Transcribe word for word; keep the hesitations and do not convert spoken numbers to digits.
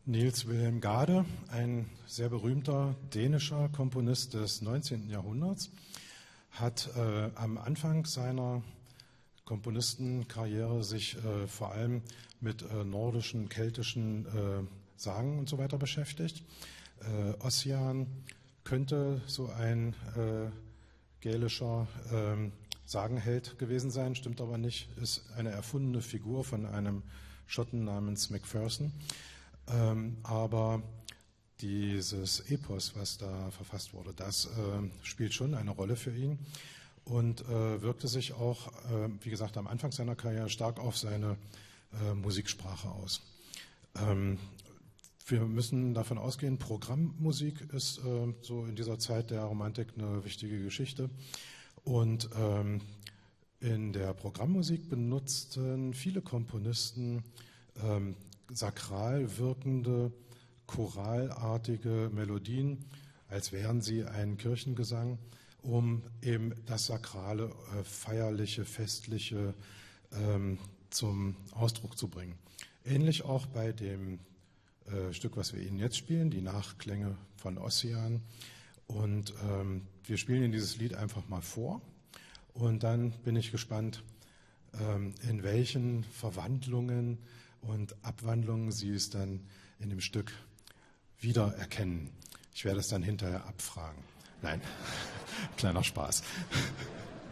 Niels Wilhelm Gade, ein sehr berühmter dänischer Komponist des neunzehnten Jahrhunderts, hat äh, am Anfang seiner Komponistenkarriere sich äh, vor allem mit äh, nordischen, keltischen äh, Sagen und so weiter beschäftigt. Äh, Ossian könnte so ein äh, gälischer äh, Sagenheld gewesen sein, stimmt aber nicht, ist eine erfundene Figur von einem Schotten namens Macpherson. Ähm, aber dieses Epos, was da verfasst wurde, das äh, spielt schon eine Rolle für ihn und äh, wirkte sich auch, äh, wie gesagt, am Anfang seiner Karriere stark auf seine äh, Musiksprache aus. Ähm, wir müssen davon ausgehen, Programmmusik ist äh, so in dieser Zeit der Romantik eine wichtige Geschichte. Und ähm, in der Programmmusik benutzten viele Komponisten ähm, sakral wirkende, choralartige Melodien, als wären sie ein Kirchengesang, um eben das sakrale, äh, feierliche, festliche ähm, zum Ausdruck zu bringen. Ähnlich auch bei dem äh, Stück, was wir Ihnen jetzt spielen, die Nachklänge von Ossian. Und ähm, wir spielen Ihnen dieses Lied einfach mal vor. Und dann bin ich gespannt, ähm, in welchen Verwandlungen und Abwandlungen Sie es dann in dem Stück wiedererkennen. Ich werde es dann hinterher abfragen. Nein, kleiner Spaß.